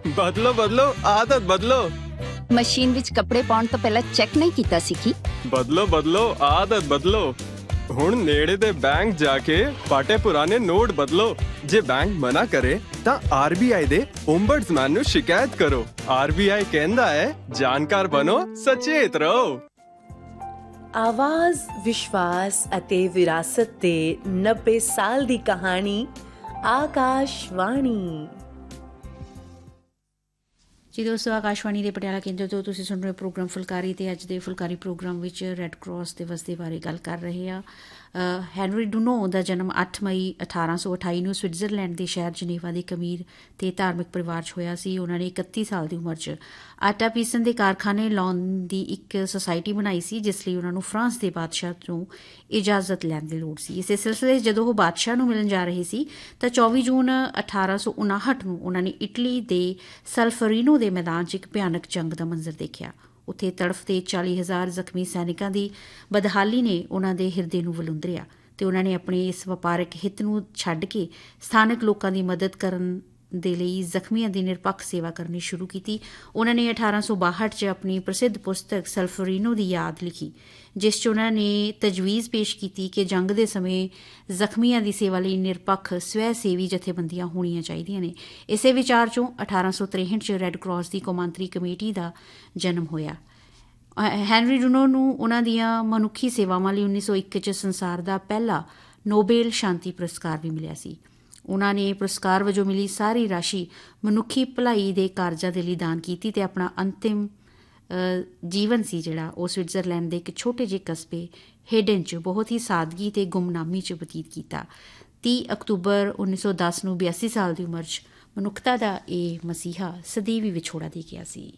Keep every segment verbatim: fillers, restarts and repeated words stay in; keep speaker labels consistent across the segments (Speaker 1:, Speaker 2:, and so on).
Speaker 1: ਬਦਲੋ ਬਦਲੋ ਆਦਤ ਬਦਲੋ।
Speaker 2: ਮਸ਼ੀਨ ਵਿੱਚ ਕੱਪੜੇ ਪਾਉਣ ਤੋਂ ਪਹਿਲਾਂ ਚੈੱਕ ਨਹੀਂ ਕੀਤਾ ਸੀ ਕੀ?
Speaker 1: ਬਦਲੋ ਬਦਲੋ ਆਦਤ ਬਦਲੋ। ਹੁਣ ਨੇੜੇ ਦੇ ਬੈਂਕ ਜਾ ਕੇ ਪਾਟੇ ਪੁਰਾਣੇ ਨੋਟ ਬਦਲੋ। ਜੇ ਬੈਂਕ ਮਨਾ ਕਰੇ ਤਾਂ ਆਰਬੀਆਈ ਦੇ ਓਮਬਡਸਮੈਨ ਨੂੰ ਸ਼ਿਕਾਇਤ ਕਰੋ। ਆਰਬੀਆਈ ਕਹਿੰਦਾ ਹੈ ਜਾਣਕਾਰ ਬਣੋ, ਸਚੇਤ ਰਹੋ।
Speaker 3: ਆਵਾਜ਼, ਵਿਸ਼ਵਾਸ ਅਤੇ ਵਿਰਾਸਤ ਦੇ ਨੱਬੇ ਸਾਲ ਦੀ ਕਹਾਣੀ ਆਕਾਸ਼ਵਾਣੀ।
Speaker 4: ਜੀ ਦੋਸਤੋ, ਆਕਾਸ਼ਵਾਣੀ ਦੇ ਪਟਿਆਲਾ ਕੇਂਦਰ ਤੋਂ ਤੁਸੀਂ ਸੁਣ ਰਹੇ ਪ੍ਰੋਗਰਾਮ ਫੁਲਕਾਰੀ, ਤੇ ਅੱਜ ਦੇ ਫੁਲਕਾਰੀ ਪ੍ਰੋਗਰਾਮ ਵਿੱਚ ਰੈੱਡ ਕਰਾਸ ਦਿਵਸ ਦੇ ਬਾਰੇ ਗੱਲ ਕਰ ਰਹੇ ਹਾਂ। ਹੈਨਰੀ ਡੂਨੋ ਦਾ ਜਨਮ ਅੱਠ ਮਈ ਅਠਾਰਾਂ ਸੌ ਅਠਾਈ ਨੂੰ ਸਵਿਟਜ਼ਰਲੈਂਡ ਦੇ ਸ਼ਹਿਰ ਜਨੇਵਾ ਦੇ ਇੱਕ ਅਮੀਰ ਤੇ ਧਾਰਮਿਕ ਪਰਿਵਾਰ 'ਚ ਹੋਇਆ ਸੀ। ਉਹਨਾਂ ਨੇ ਇਕੱਤੀ ਸਾਲ ਦੀ ਉਮਰ 'ਚ ਆਟਾ ਪੀਸਣ ਦੇ ਕਾਰਖਾਨੇ ਲਾਉਣ ਦੀ ਇੱਕ ਸੁਸਾਇਟੀ ਬਣਾਈ ਸੀ, ਜਿਸ ਲਈ ਉਹਨਾਂ ਨੂੰ ਫਰਾਂਸ ਦੇ ਬਾਦਸ਼ਾਹ ਤੋਂ ਇਜਾਜ਼ਤ ਲੈਣ ਦੀ ਲੋੜ ਸੀ। ਇਸੇ ਸਿਲਸਿਲੇ ਜਦੋਂ ਉਹ ਬਾਦਸ਼ਾਹ ਨੂੰ ਮਿਲਣ ਜਾ ਰਹੇ ਸੀ ਤਾਂ ਚੌਵੀ ਜੂਨ ਅਠਾਰਾਂ ਸੌ ਉਨਾਹਠ ਨੂੰ ਉਹਨਾਂ ਨੇ ਇਟਲੀ ਦੇ ਸਲਫਰੀਨੋ ਦੇ ਮੈਦਾਨ 'ਚ ਇੱਕ ਭਿਆਨਕ ਜੰਗ ਦਾ ਮੰਜ਼ਰ ਦੇਖਿਆ। ਉੱਥੇ ਤੜਫਦੇ ਚਾਲੀ ਹਜ਼ਾਰ ਜ਼ਖਮੀ ਸੈਨਿਕਾਂ ਦੀ ਬਦਹਾਲੀ ਨੇ ਉਹਨਾਂ ਦੇ ਹਿਰਦੇ ਨੂੰ ਵਲੂੰਦਰਿਆ ਤੇ ਉਹਨਾਂ ਨੇ ਆਪਣੇ ਇਸ ਵਪਾਰਕ ਹਿੱਤ ਨੂੰ ਛੱਡ ਕੇ ਸਥਾਨਕ ਲੋਕਾਂ ਦੀ ਮਦਦ ਕਰਨ ਦੇ ਲਈ ਜ਼ਖਮੀਆਂ ਦੀ ਨਿਰਪੱਖ ਸੇਵਾ ਕਰਨੀ ਸ਼ੁਰੂ ਕੀਤੀ। ਉਹਨਾਂ ਨੇ ਅਠਾਰਾਂ ਸੌ ਬਾਹਠ 'ਚ ਆਪਣੀ ਪ੍ਰਸਿੱਧ ਪੁਸਤਕ ਸਲਫਰੀਨੋ ਦੀ ਯਾਦ ਲਿਖੀ, ਜਿਸ 'ਚ ਉਹਨਾਂ ਨੇ ਤਜਵੀਜ਼ ਪੇਸ਼ ਕੀਤੀ ਕਿ ਜੰਗ ਦੇ ਸਮੇਂ ਜ਼ਖਮੀਆਂ ਦੀ ਸੇਵਾ ਲਈ ਨਿਰਪੱਖ ਸਵੈ ਸੇਵੀ ਜਥੇਬੰਦੀਆਂ ਹੋਣੀਆਂ ਚਾਹੀਦੀਆਂ ਨੇ। ਇਸੇ ਵਿਚਾਰ 'ਚੋਂ ਅਠਾਰਾਂ ਸੌ ਤਰੇਹਠ 'ਚ ਰੈੱਡ ਕਰਾਸ ਦੀ ਕੌਮਾਂਤਰੀ ਕਮੇਟੀ ਦਾ ਜਨਮ ਹੋਇਆ। ਹੈਨਰੀ ਡੂਨੋ ਨੂੰ ਉਹਨਾਂ ਦੀਆਂ ਮਨੁੱਖੀ ਸੇਵਾਵਾਂ ਲਈ ਉੱਨੀ ਸੌ ਇੱਕ 'ਚ ਸੰਸਾਰ ਦਾ ਪਹਿਲਾ ਨੋਬੇਲ ਸ਼ਾਂਤੀ ਪੁਰਸਕਾਰ ਵੀ ਮਿਲਿਆ ਸੀ। ਉਹਨਾਂ ਨੇ ਪੁਰਸਕਾਰ ਵਜੋਂ ਮਿਲੀ ਸਾਰੀ ਰਾਸ਼ੀ ਮਨੁੱਖੀ ਭਲਾਈ ਦੇ ਕਾਰਜਾਂ ਦੇ ਲਈ ਦਾਨ ਕੀਤੀ ਤੇ ਆਪਣਾ ਅੰਤਿਮ ਜੀਵਨ ਸੀ ਜਿਹੜਾ ਉਹ ਸਵਿਟਜ਼ਰਲੈਂਡ ਦੇ ਇੱਕ ਛੋਟੇ ਜਿਹੇ ਕਸਬੇ ਹੇਡਨ 'ਚ ਬਹੁਤ ਹੀ ਸਾਦਗੀ ਤੇ ਗੁੰਮਨਾਮੀ 'ਚ ਬਤੀਤ ਕੀਤਾ। ਤੀਹ ਅਕਤੂਬਰ ਉੱਨੀ ਸੌ ਦਸ ਨੂੰ ਬਿਆਸੀ ਸਾਲ ਦੀ ਉਮਰ 'ਚ ਮਨੁੱਖਤਾ ਦਾ ਇਹ ਮਸੀਹਾ ਸਦੀਵੀ ਵਿਛੋੜਾ ਦੇ ਗਿਆ ਸੀ।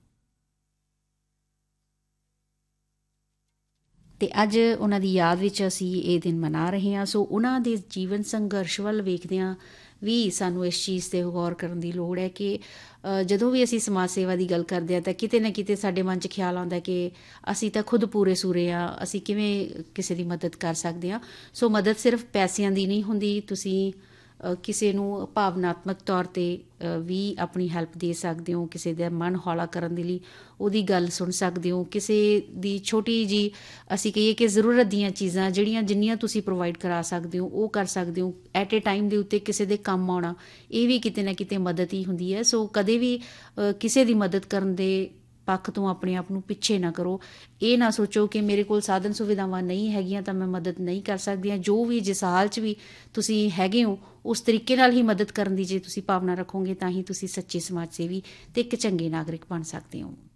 Speaker 4: ਤੇ ਅੱਜ ਉਹਨਾਂ ਦੀ ਯਾਦ ਵਿੱਚ ਅਸੀਂ ਇਹ ਦਿਨ ਮਨਾ ਰਹੇ ਹਾਂ। ਸੋ ਉਹਨਾਂ ਦੇ ਜੀਵਨ ਸੰਘਰਸ਼ ਵੱਲ ਵੇਖਦਿਆਂ ਵੀ ਸਾਨੂੰ ਇਸ ਚੀਜ਼ 'ਤੇ ਗੌਰ ਕਰਨ ਦੀ ਲੋੜ ਹੈ ਕਿ ਜਦੋਂ ਵੀ ਅਸੀਂ ਸਮਾਜ ਸੇਵਾ ਦੀ ਗੱਲ ਕਰਦੇ ਹਾਂ ਤਾਂ ਕਿਤੇ ਨਾ ਕਿਤੇ ਸਾਡੇ ਮਨ 'ਚ ਖਿਆਲ ਆਉਂਦਾ ਕਿ ਅਸੀਂ ਤਾਂ ਖੁਦ ਪੂਰੇ ਸੂਰੇ ਹਾਂ, ਅਸੀਂ ਕਿਵੇਂ ਕਿਸੇ ਦੀ ਮਦਦ ਕਰ ਸਕਦੇ ਹਾਂ। ਸੋ ਮਦਦ ਸਿਰਫ ਪੈਸਿਆਂ ਦੀ ਨਹੀਂ ਹੁੰਦੀ, ਤੁਸੀਂ ਕਿਸੇ ਨੂੰ ਭਾਵਨਾਤਮਕ ਤੌਰ 'ਤੇ ਵੀ ਆਪਣੀ ਹੈਲਪ ਦੇ ਸਕਦੇ ਹੋ, ਕਿਸੇ ਦਾ ਮਨ ਹੌਲਾ ਕਰਨ ਦੇ ਲਈ ਉਹਦੀ ਗੱਲ ਸੁਣ ਸਕਦੇ ਹੋ, ਕਿਸੇ ਦੀ ਛੋਟੀ ਜਿਹੀ ਅਸੀਂ ਕਹੀਏ ਕਿ ਜ਼ਰੂਰਤ ਦੀਆਂ ਚੀਜ਼ਾਂ ਜਿਹੜੀਆਂ ਜਿੰਨੀਆਂ ਤੁਸੀਂ ਪ੍ਰੋਵਾਈਡ ਕਰਾ ਸਕਦੇ ਹੋ ਉਹ ਕਰ ਸਕਦੇ ਹੋ। ਐਟ ਏ ਟਾਈਮ ਦੇ ਉੱਤੇ ਕਿਸੇ ਦੇ ਕੰਮ ਆਉਣਾ ਇਹ ਵੀ ਕਿਤੇ ਨਾ ਕਿਤੇ ਮਦਦ ਹੀ ਹੁੰਦੀ ਹੈ। ਸੋ ਕਦੇ ਵੀ ਕਿਸੇ ਦੀ ਮਦਦ ਕਰਨ ਦੇ ਪੱਖ ਤੋਂ ਆਪਣੇ ਆਪ ਨੂੰ ਪਿੱਛੇ ਨਾ ਕਰੋ। ਇਹ ਨਾ ਸੋਚੋ ਕਿ ਮੇਰੇ ਕੋਲ ਸਾਧਨ ਸੁਵਿਧਾਵਾਂ ਨਹੀਂ ਹੈਗੀਆਂ ਤਾਂ ਮੈਂ ਮਦਦ ਨਹੀਂ ਕਰ ਸਕਦੀ ਹਾਂ। ਜੋ ਵੀ ਜਿਸ ਹਾਲ 'ਚ ਵੀ ਤੁਸੀਂ ਹੈਗੇ ਹੋ ਉਸ ਤਰੀਕੇ ਨਾਲ ਹੀ ਮਦਦ ਕਰਨ ਦੀ ਜੇ ਤੁਸੀਂ ਭਾਵਨਾ ਰੱਖੋਗੇ ਤਾਂ ਹੀ ਤੁਸੀਂ ਸੱਚੇ ਸਮਾਜ ਸੇਵੀ ਅਤੇ ਇੱਕ ਚੰਗੇ ਨਾਗਰਿਕ ਬਣ ਸਕਦੇ ਹੋ।